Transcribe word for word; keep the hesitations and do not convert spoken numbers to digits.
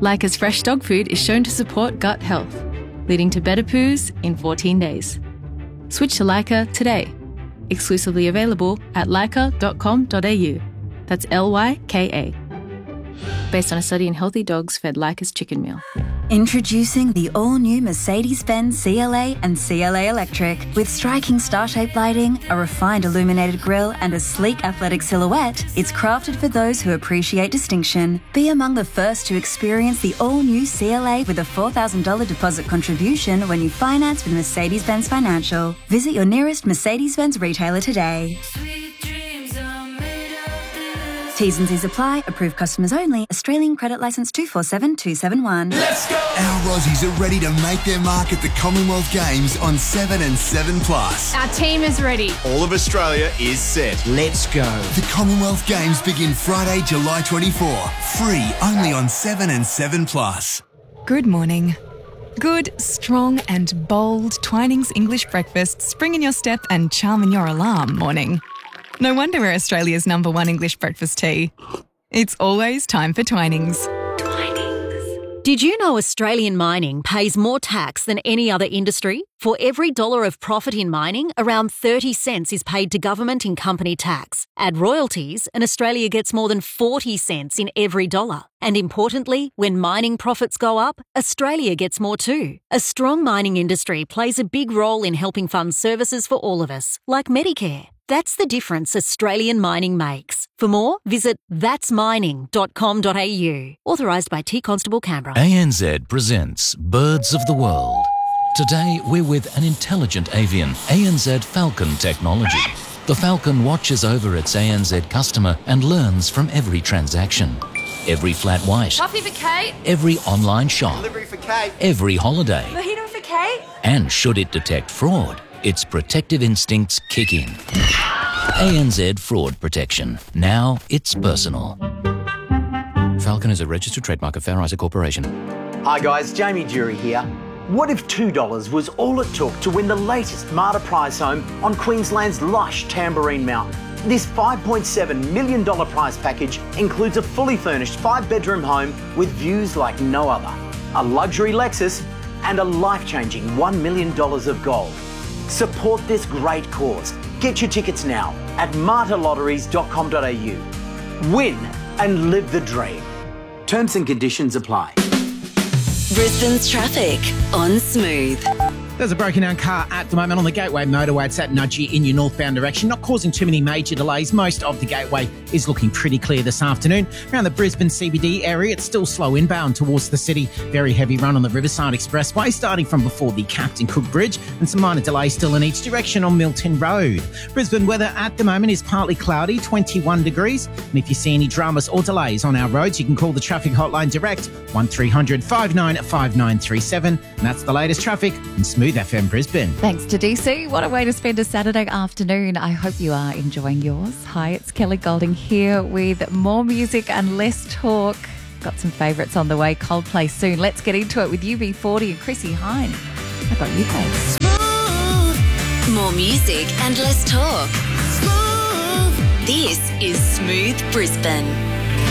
Leica's fresh dog food is shown to support gut health, leading to better poos in fourteen days. Switch to Leica today. Exclusively available at leica dot com dot a u. That's L Y K A. Based on a study in healthy dogs fed Leica's chicken meal. Introducing the all-new Mercedes-Benz C L A and C L A Electric. With striking star-shaped lighting, a refined illuminated grille and a sleek athletic silhouette, it's crafted for those who appreciate distinction. Be among the first to experience the all-new C L A with a four thousand dollars deposit contribution when you finance with Mercedes-Benz Financial. Visit your nearest Mercedes-Benz retailer today. T's and C's apply. Approved customers only. Australian credit licence two four seven two seven one. Let's go! Our Aussies are ready to make their mark at the Commonwealth Games on seven and seven plus. Our team is ready. All of Australia is set. Let's go. The Commonwealth Games begin Friday, July twenty-fourth. Free only on seven and seven plus. Good morning. Good, strong and bold Twinings English breakfast spring in your step and charm in your alarm morning. No wonder we're Australia's number one English breakfast tea. It's always time for Twinings. Twinings. Did you know Australian mining pays more tax than any other industry? For every dollar of profit in mining, around thirty cents is paid to government in company tax. Add royalties, and Australia gets more than forty cents in every dollar. And importantly, when mining profits go up, Australia gets more too. A strong mining industry plays a big role in helping fund services for all of us, like Medicare. That's the difference Australian mining makes. For more, visit thats mining dot com dot a u. Authorised by T Constable Canberra. A N Z presents Birds of the World. Today, we're with an intelligent avian, A N Z Falcon technology. The Falcon watches over its A N Z customer and learns from every transaction. Every flat white. Coffee for Kate. Every online shop. Delivery for Kate. Every holiday. Mojito for Kate. And should it detect fraud, its protective instincts kick in. A N Z Fraud Protection. Now it's personal. Falcon is a registered trademark of Fair Isaac Corporation. Hi guys, Jamie Jury here. What if two dollars was all it took to win the latest Marta prize home on Queensland's lush Tamborine Mountain? This five point seven million dollars prize package includes a fully furnished five-bedroom home with views like no other, a luxury Lexus and a life-changing one million dollars of gold. Support this great cause. Get your tickets now at marta lotteries dot com dot a u. Win and live the dream. Terms and conditions apply. Brisbane's traffic on Smooth. There's a broken down car at the moment on the Gateway motorway. It's at Nudgee in your northbound direction, not causing too many major delays. Most of the Gateway is looking pretty clear this afternoon. Around the Brisbane C B D area, it's still slow inbound towards the city. Very heavy run on the Riverside Expressway, starting from before the Captain Cook Bridge, and some minor delays still in each direction on Milton Road. Brisbane weather at the moment is partly cloudy, twenty-one degrees. And if you see any dramas or delays on our roads, you can call the traffic hotline direct, one three hundred five nine five nine three seven. And that's the latest traffic in Smooth F M Brisbane. Thanks to D C. What a way to spend a Saturday afternoon. I hope you are enjoying yours. Hi, it's Kelly Golding here with more music and less talk. Got some favourites on the way. Coldplay soon. Let's get into it with U B forty and Chrissy Hine. How about you guys? Smooth. More music and less talk. Smooth. This is Smooth Brisbane.